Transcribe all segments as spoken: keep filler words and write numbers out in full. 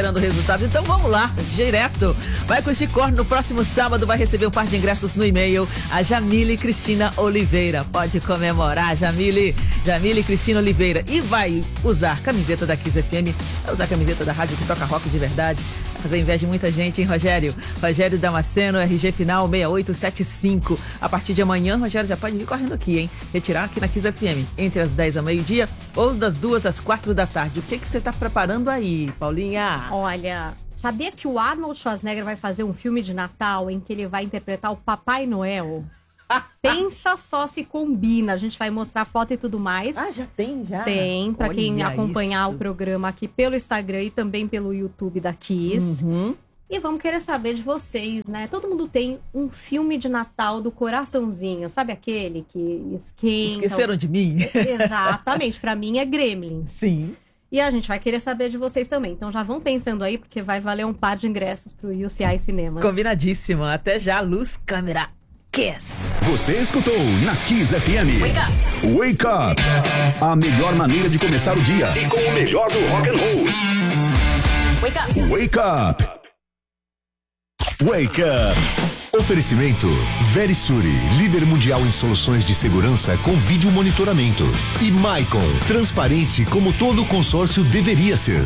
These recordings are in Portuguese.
esperando o resultado, então vamos lá, direto. Vai com o Chicor, no próximo sábado vai receber um par de ingressos no e-mail, a Jamile Cristina Oliveira. Pode comemorar, Jamile, Jamile Cristina Oliveira. E vai usar camiseta da Kiss F M, vai usar camiseta da rádio que toca rock de verdade. Vai fazer inveja de muita gente, hein, Rogério? Rogério Damasceno, R G final seis oito sete cinco. A partir de amanhã, Rogério já pode vir correndo aqui, hein? Retirar aqui na Kiss F M, entre as dez ao meio-dia ou das duas às quatro da tarde. O que, que você tá preparando aí, Paulinha? Olha, sabia que o Arnold Schwarzenegger vai fazer um filme de Natal em que ele vai interpretar o Papai Noel? Pensa só se combina. A gente vai mostrar foto e tudo mais. Ah, já tem, já? Tem, pra Olha quem acompanhar isso. o programa aqui pelo Instagram e também pelo YouTube da Kiss. Uhum. E vamos querer saber de vocês, né? Todo mundo tem um filme de Natal do coraçãozinho. Sabe aquele que esquenta? Esqueceram de mim? Exatamente. Pra mim é Gremlins. Sim. E a gente vai querer saber de vocês também. Então já vão pensando aí, porque vai valer um par de ingressos pro U C I Cinemas. Combinadíssimo. Até já. Luz, câmera, Kiss. Você escutou na Kiss F M. Wake Up. Wake Up. A melhor maneira de começar o dia. E com o melhor do rock and roll. Wake Up. Wake Up. Wake Up. Oferecimento Verisuri, líder mundial em soluções de segurança com vídeo monitoramento. E Maicon, transparente como todo consórcio deveria ser.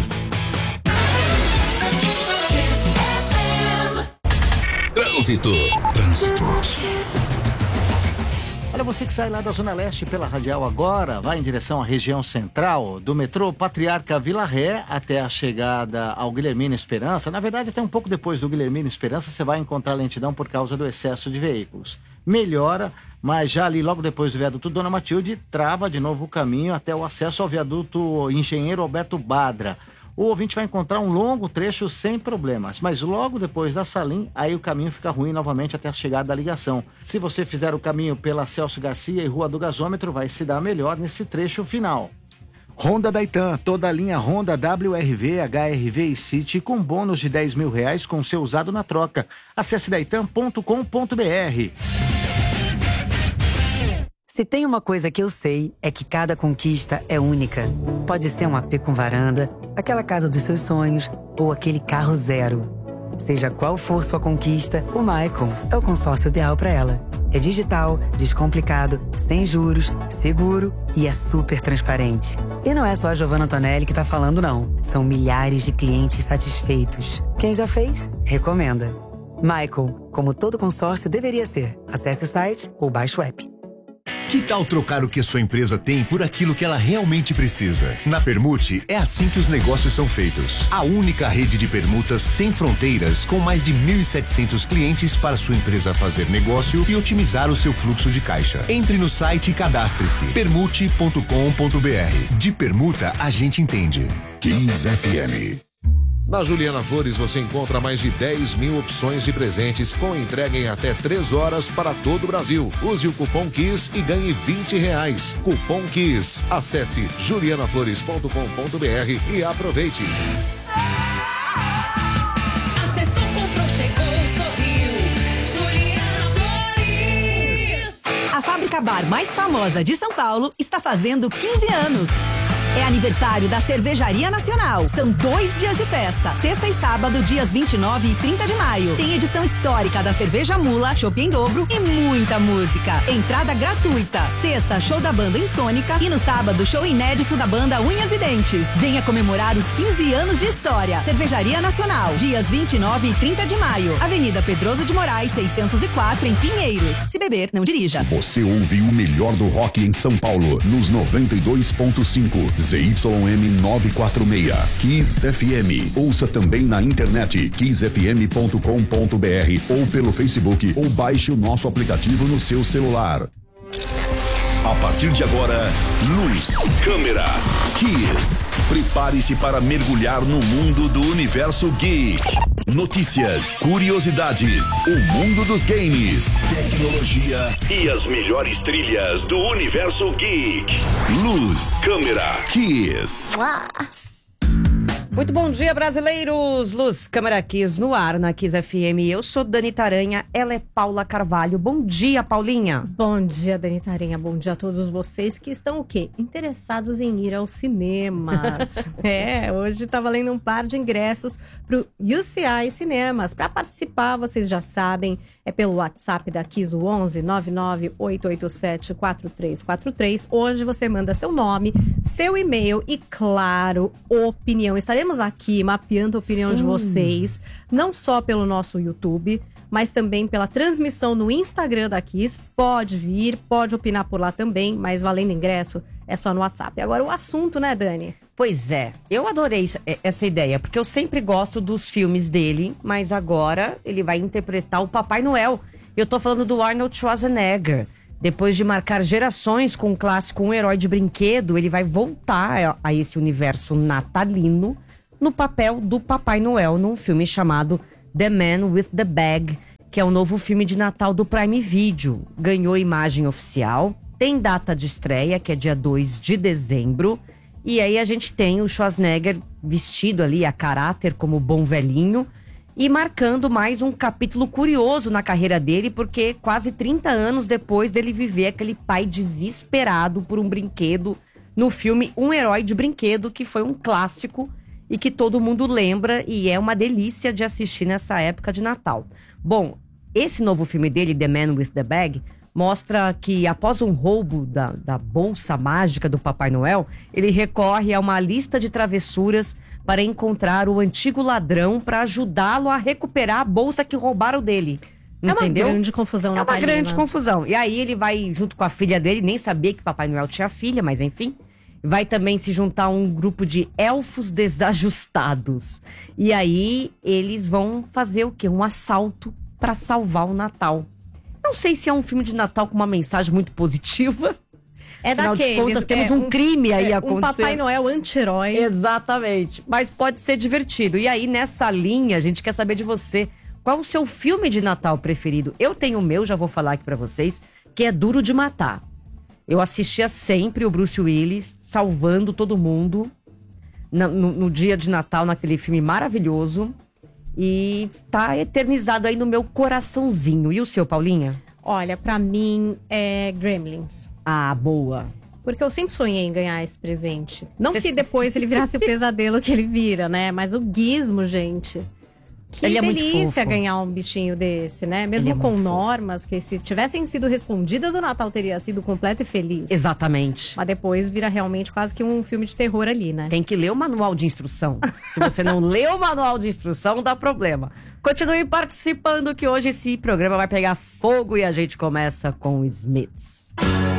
Trânsito. Trânsito. Olha, você que sai lá da Zona Leste pela Radial agora, vai em direção à região central do metrô Patriarca Vila Ré até a chegada ao Guilhermina Esperança. Na verdade, até um pouco depois do Guilhermina Esperança, você vai encontrar lentidão por causa do excesso de veículos. Melhora, mas já ali logo depois do viaduto Dona Matilde, trava de novo o caminho até o acesso ao viaduto Engenheiro Alberto Badra. O ouvinte vai encontrar um longo trecho sem problemas, mas logo depois da Salim, aí o caminho fica ruim novamente até a chegada da ligação. Se você fizer o caminho pela Celso Garcia e Rua do Gasômetro, vai se dar melhor nesse trecho final. Honda Daitan, toda a linha Honda W R V, H R V e City com bônus de dez mil reais com seu usado na troca. Acesse daitan ponto com ponto b r. Se tem uma coisa que eu sei, é que cada conquista é única. Pode ser um A P com varanda, aquela casa dos seus sonhos ou aquele carro zero. Seja qual for sua conquista, o Maicon é o consórcio ideal para ela. É digital, descomplicado, sem juros, seguro e é super transparente. E não é só a Giovanna Antonelli que tá falando, não. São milhares de clientes satisfeitos. Quem já fez, recomenda. Maicon, como todo consórcio deveria ser. Acesse o site ou baixe o app. Que tal trocar o que sua empresa tem por aquilo que ela realmente precisa? Na Permute, é assim que os negócios são feitos. A única rede de permutas sem fronteiras, com mais de mil e setecentos clientes para sua empresa fazer negócio e otimizar o seu fluxo de caixa. Entre no site e cadastre-se. permute ponto com ponto b r. De permuta, a gente entende. Kiss F M. Na Juliana Flores você encontra mais de dez mil opções de presentes com entrega em até três horas para todo o Brasil. Use o cupom KISS e ganhe vinte reais. Cupom KISS. Acesse juliana flores ponto com ponto b r e aproveite. Acessou, comprou, chegou, sorriu. Juliana Flores. A Fábrica Bar mais famosa de São Paulo está fazendo quinze anos. É aniversário da Cervejaria Nacional. São dois dias de festa. Sexta e sábado, dias vinte e nove e trinta de maio. Tem edição histórica da Cerveja Mula, chopp em dobro e muita música. Entrada gratuita. Sexta, show da banda Insônica. E no sábado, show inédito da banda Unhas e Dentes. Venha comemorar os quinze anos de história. Cervejaria Nacional. Dias vinte e nove e trinta de maio. Avenida Pedroso de Moraes, seiscentos e quatro, em Pinheiros. Se beber, não dirija. Você ouviu o melhor do rock em São Paulo, nos noventa e dois ponto cinco. Z Y M novecentos e quarenta e seis. Kiss F M. Ouça também na internet kiss f m ponto com ponto b r ou pelo Facebook ou baixe o nosso aplicativo no seu celular. A partir de agora, luz, câmera, Kiss. Prepare-se para mergulhar no mundo do universo geek. Notícias, curiosidades, o mundo dos games, tecnologia e as melhores trilhas do universo geek. Luz, câmera, Kiss. Muito bom dia, brasileiros! Luz, câmera Kiss no ar na Kiss F M. Eu sou Dani Taranha, ela é Paula Carvalho. Bom dia, Paulinha! Bom dia, Dani Taranha. Bom dia a todos vocês que estão o quê? Interessados em ir aos cinemas. É, hoje tá valendo um par de ingressos pro U C I Cinemas. Para participar, vocês já sabem, é pelo WhatsApp da Kiss, o onze nove nove oito oito sete quatro três quatro três. Hoje você manda seu nome, seu e-mail e, claro, opinião. Estaremos aqui mapeando a opinião Sim. de vocês, não só pelo nosso YouTube, mas também pela transmissão no Instagram da Kiss. Pode vir, pode opinar por lá também, mas valendo ingresso é só no WhatsApp. Agora o assunto, né, Dani? Pois é, eu adorei isso- essa ideia, porque eu sempre gosto dos filmes dele, mas agora ele vai interpretar o Papai Noel. Eu tô falando do Arnold Schwarzenegger. Depois de marcar gerações com o clássico Um Herói de Brinquedo, ele vai voltar a- a esse universo natalino no papel do Papai Noel, num filme chamado The Man with the Bag, que é o novo filme de Natal do Prime Video. Ganhou imagem oficial, tem data de estreia, que é dia dois de dezembro. E aí a gente tem o Schwarzenegger vestido ali a caráter como bom velhinho e marcando mais um capítulo curioso na carreira dele, porque quase trinta anos depois dele viver aquele pai desesperado por um brinquedo no filme Um Herói de Brinquedo, que foi um clássico e que todo mundo lembra e é uma delícia de assistir nessa época de Natal. Bom, esse novo filme dele, The Man with the Bag, mostra que após um roubo da, da bolsa mágica do Papai Noel, ele recorre a uma lista de travessuras para encontrar o antigo ladrão para ajudá-lo a recuperar a bolsa que roubaram dele. É uma Entendeu? grande confusão É uma natalina. grande confusão. E aí ele vai junto com a filha dele, nem sabia que Papai Noel tinha filha, mas enfim. Vai também se juntar a um grupo de elfos desajustados. E aí eles vão fazer o quê? Um assalto para salvar o Natal. Não sei se é um filme de Natal com uma mensagem muito positiva. É Afinal de daqueles, contas, temos é, um crime aí é, acontecendo. Um Papai Noel anti-herói. Exatamente. Mas pode ser divertido. E aí, nessa linha, a gente quer saber de você. Qual o seu filme de Natal preferido? Eu tenho o meu, já vou falar aqui pra vocês, que é Duro de Matar. Eu assistia sempre o Bruce Willis salvando todo mundo no, no, no dia de Natal, naquele filme maravilhoso. E tá eternizado aí no meu coraçãozinho. E o seu, Paulinha? Olha, pra mim é Gremlins. Ah, boa. Porque eu sempre sonhei em ganhar esse presente. Não Cê- que depois ele virasse o pesadelo que ele vira, né? Mas o Gizmo, gente. Que Ele é muito delícia fofo. ganhar um bichinho desse, né? Mesmo Ele é com muito fofo. normas que, se tivessem sido respondidas, o Natal teria sido completo e feliz. Exatamente. Mas depois vira realmente quase que um filme de terror ali, né? Tem que ler o manual de instrução. Se você não lê o manual de instrução, dá problema. Continue participando que hoje esse programa vai pegar fogo e a gente começa com os Smiths.